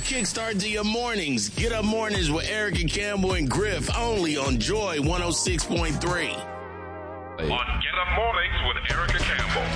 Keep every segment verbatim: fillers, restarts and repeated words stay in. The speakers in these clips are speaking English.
kickstart to your mornings. Get Up Mornings with Erica Campbell and Griff, only on Joy one oh six point three. On Get Up Mornings with Erica Campbell.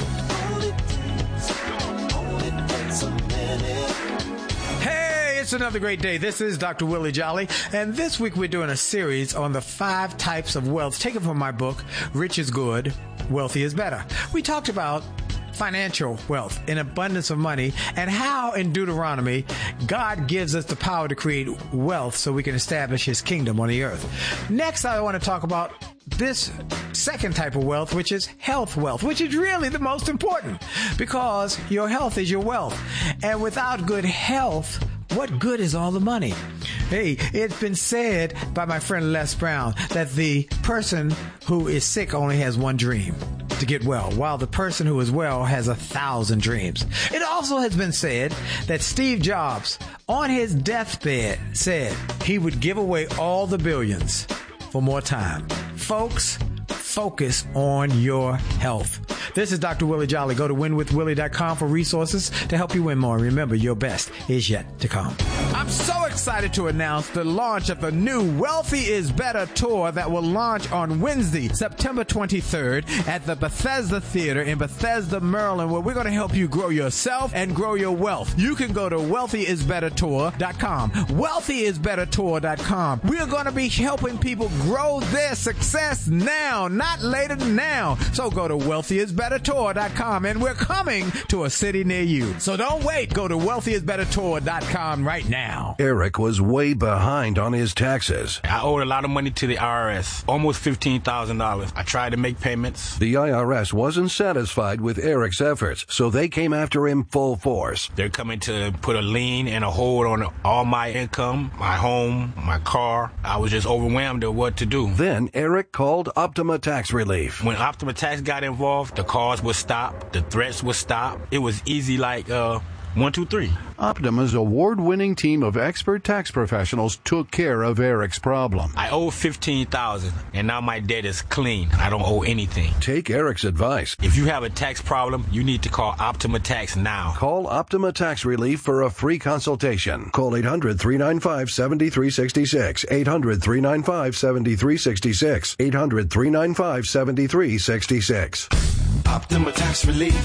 Hey, it's another great day. This is Doctor Willie Jolly, and this week we're doing a series on the five types of wealth taken from my book, Rich is Good, Wealthy is Better. We talked about financial wealth, an abundance of money, and how in Deuteronomy, God gives us the power to create wealth so we can establish his kingdom on the earth. Next, I want to talk about this second type of wealth, which is health wealth, which is really the most important because your health is your wealth. And without good health, what good is all the money? Hey, it's been said by my friend Les Brown that the person who is sick only has one dream: to get well, while the person who is well has a thousand dreams. It also has been said that Steve Jobs, on his deathbed, said he would give away all the billions for more time. Folks, focus on your health. This is Doctor Willie Jolly. Go to win with willie dot com for resources to help you win more. Remember, your best is yet to come. I'm so excited to announce the launch of the new Wealthy is Better tour that will launch on Wednesday, September twenty-third at the Bethesda Theater in Bethesda, Maryland, where we're going to help you grow yourself and grow your wealth. You can go to wealthy is better tour dot com. wealthy is better tour dot com. We're going to be helping people grow their success now, not later than now. So go to wealthy is better tour dot com, and we're coming to a city near you. So don't wait. Go to wealthy is better tour dot com right now. Eric was way behind on his taxes. I owed a lot of money to the I R S, almost fifteen thousand dollars. I tried to make payments. The I R S wasn't satisfied with Eric's efforts, so they came after him full force. They're coming to put a lien and a hold on all my income, my home, my car. I was just overwhelmed at what to do. Then Eric called Optima Tax Relief. When Optima Tax got involved, the calls would stop, the threats would stop. It was easy like, uh, one, two, three. Optima's award-winning team of expert tax professionals took care of Eric's problem. I owe fifteen thousand dollars, and now my debt is clean. I don't owe anything. Take Eric's advice. If you have a tax problem, you need to call Optima Tax now. Call Optima Tax Relief for a free consultation. Call eight hundred, three nine five, seven three six six. eight hundred, three nine five, seven three six six. eight hundred, three nine five, seven three six six. Optima Tax Relief.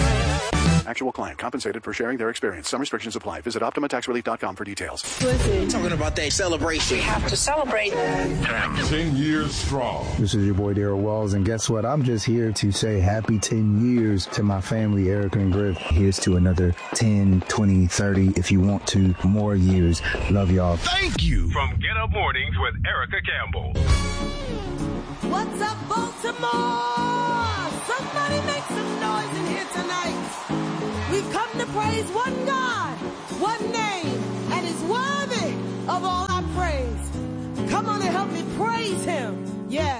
Actual client compensated for sharing their experience. Some restrictions apply. Visit optima tax relief dot com for details. Listen. Talking about that celebration. We have to celebrate. Ten years strong. This is your boy Daryl Wells, and guess what? I'm just here to say happy ten years to my family, Erica and Griff. Here's to another ten, twenty, thirty, if you want to, more years. Love y'all. Thank you. From Get Up Mornings with Erica Campbell. What's up, Baltimore? Somebody make some noise in here tonight. We've come to praise one God.